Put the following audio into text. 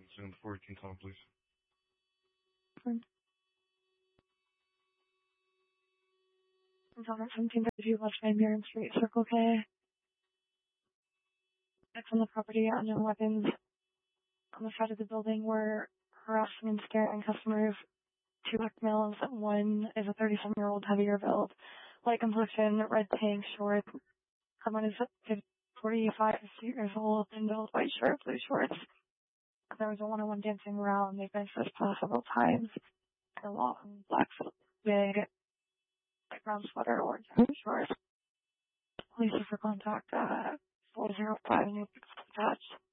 license and before you can tell him, please. Robert 1732 West Van Buren Street, Circle K. It's on the property, unknown weapons. On the side of the building were harassing and scaring customers. 2 black males, one is a 37-year-old heavier build, light complexion, red tank, short. Someone is 45 years old, thin build, white shirt, blue shorts. There was a one-on-one dancing around. They've been first class several times. A long black wig, light brown sweater, orange shorts. Police for contact 405 New Attached.